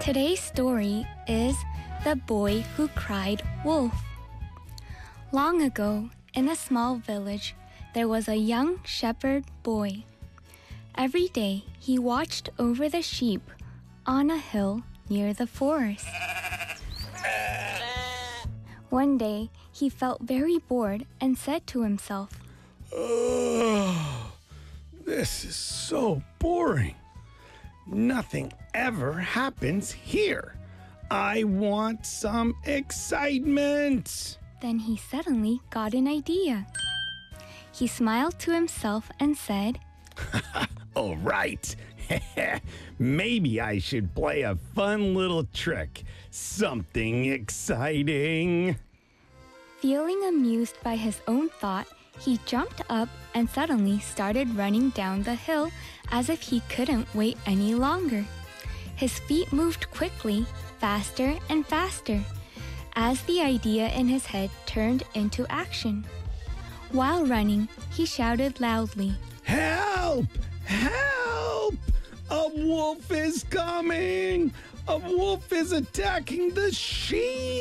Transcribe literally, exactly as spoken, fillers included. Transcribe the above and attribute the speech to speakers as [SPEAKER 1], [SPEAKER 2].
[SPEAKER 1] Today's story is The Boy Who Cried Wolf. Long ago, in a small village, there was a young shepherd boy. Every day, he watched over the sheep on a hill near the forest. One day, he felt very bored and said to himself,
[SPEAKER 2] Oh, this is so boring. Nothing ever happens here. I want some excitement.
[SPEAKER 1] Then he suddenly got an idea. He smiled to himself and said,
[SPEAKER 2] All right. Maybe I should play a fun little trick. Something exciting.
[SPEAKER 1] Feeling amused by his own thought, he jumped up and suddenly started running down the hill as if he couldn't wait any longer. His feet moved quickly, faster and faster, as the idea in his head turned into action. While running, he shouted loudly,
[SPEAKER 2] Help! Help! A wolf is coming! A wolf is attacking the sheep!